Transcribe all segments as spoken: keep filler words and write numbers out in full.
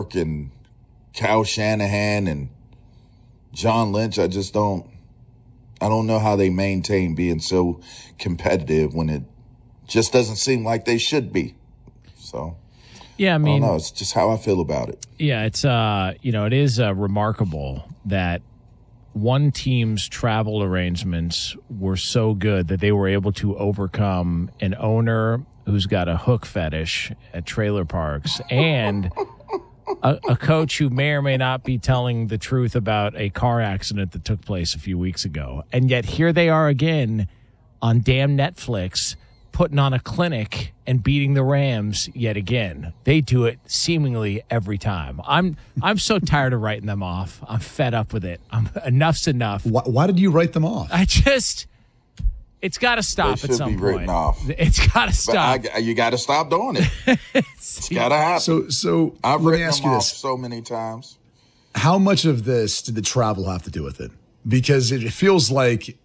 York and Kyle Shanahan and John Lynch, I just don't I don't know how they maintain being so competitive when it just doesn't seem like they should be. So, yeah, I mean, I don't know. It's just how I feel about it. Yeah, it's uh, you know, it is uh, remarkable that one team's travel arrangements were so good that they were able to overcome an owner who's got a hook fetish at trailer parks and a, a coach who may or may not be telling the truth about a car accident that took place a few weeks ago. And yet here they are again on damn Netflix putting on a clinic and beating the Rams yet again. They do it seemingly every time. I'm I'm so tired of writing them off. I'm fed up with it. I'm, enough's enough. Why, why did you write them off? I just, it's got to stop they at some be point. Written off. It's got to stop. But I, you got to stop doing it. It's got to happen. So, so I've let me written ask them you off this. so many times. How much of this did the travel have to do with it? Because it feels like,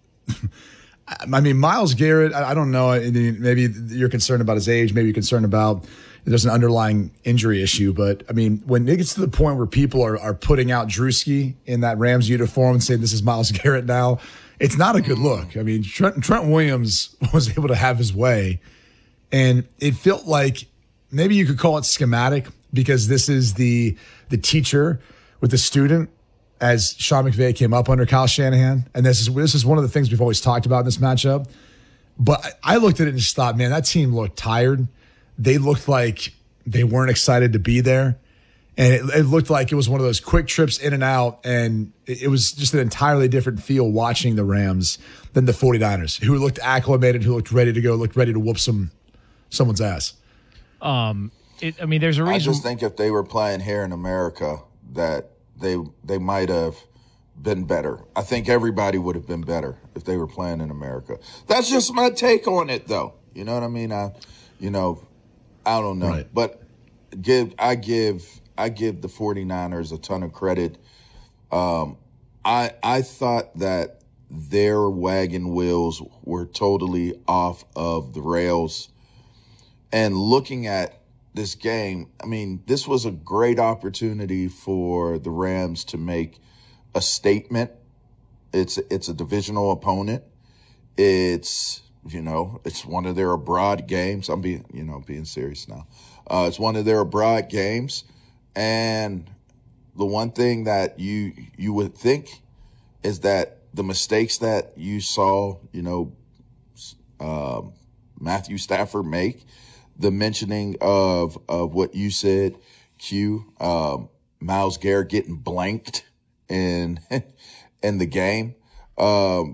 I mean, Myles Garrett, I don't know. Maybe you're concerned about his age. Maybe you're concerned about there's an underlying injury issue. But, I mean, when it gets to the point where people are, are putting out Drewski in that Rams uniform and saying this is Myles Garrett now, it's not a good look. I mean, Trent, Trent Williams was able to have his way. And it felt like maybe you could call it schematic because this is the the teacher with the student as Sean McVay came up under Kyle Shanahan. And this is this is one of the things we've always talked about in this matchup. But I looked at it and just thought, man, that team looked tired. They looked like they weren't excited to be there. And it, it looked like it was one of those quick trips in and out. And it, it was just an entirely different feel watching the Rams than the 49ers, who looked acclimated, who looked ready to go, looked ready to whoop some someone's ass. Um, it, I mean, there's a reason. I just think if they were playing here in America, that they they might have been better. I think everybody would have been better if they were playing in America. That's just my take on it, though. You know what I mean? I, you know, I don't know. Right. But give I give I give the 49ers a ton of credit. Um, I I thought that their wagon wheels were totally off of the rails. And looking at this game, I mean, this was a great opportunity for the Rams to make a statement. It's it's a divisional opponent. It's, you know, it's one of their abroad games. I'm being, you know, being serious now. Uh, it's one of their abroad games. And the one thing that you you would think is that the mistakes that you saw, you know, um, Matthew Stafford make, the mentioning of of what you said, Q, um, Myles Garrett getting blanked in in the game. Um,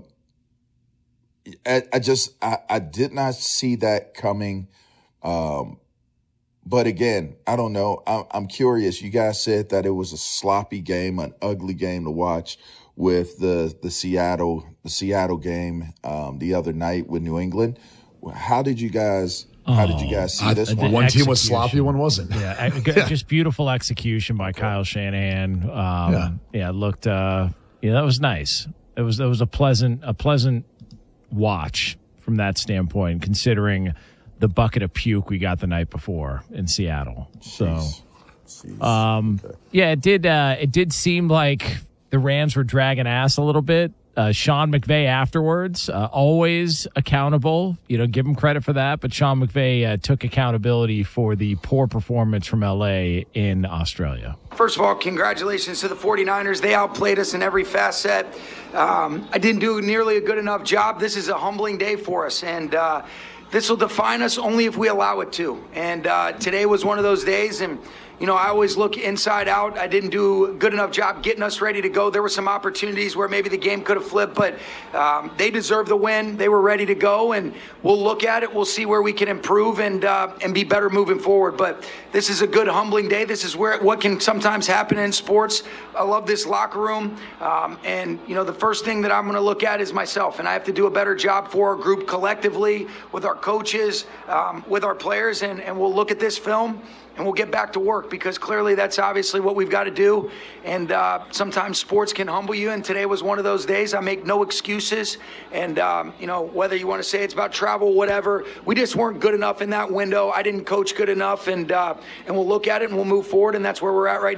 I, I just I, I did not see that coming. Um, but again, I don't know. I'm, I'm curious. You guys said that it was a sloppy game, an ugly game to watch with the the Seattle the Seattle game um, the other night with New England. How did you guys? How did you guys see I, this the one? one team was sloppy, one wasn't. Yeah, yeah. Just beautiful execution by Kyle Shanahan. Um, yeah. yeah, it looked. Uh, yeah, that was nice. It was. It was a pleasant, a pleasant watch from that standpoint, considering the bucket of puke we got the night before in Seattle. So, Jeez. Jeez. Um, okay. yeah, it did. Uh, it did seem like the Rams were dragging ass a little bit. Uh, Sean McVay afterwards, uh, always accountable. You know, give him credit for that. But Sean McVay uh, took accountability for the poor performance from L A in Australia. First of all, congratulations to the 49ers. They outplayed us in every facet. Um, I didn't do nearly a good enough job. This is a humbling day for us. And uh, this will define us only if we allow it to. And uh, today was one of those days. And you know, I always look inside out. I didn't do a good enough job getting us ready to go. There were some opportunities where maybe the game could have flipped, but um, they deserved the win. They were ready to go, and we'll look at it. We'll see where we can improve and uh, and be better moving forward. But this is a good, humbling day. This is where what can sometimes happen in sports. I love this locker room, um, and you know, the first thing that I'm going to look at is myself, and I have to do a better job for our group collectively, with our coaches, um, with our players, and, and we'll look at this film. And we'll get back to work, because clearly that's obviously what we've got to do. And uh, sometimes sports can humble you, and today was one of those days. I make no excuses. And, um, you know, whether you want to say it's about travel, whatever, we just weren't good enough in that window. I didn't coach good enough. And, uh, and we'll look at it and we'll move forward, and that's where we're at right now.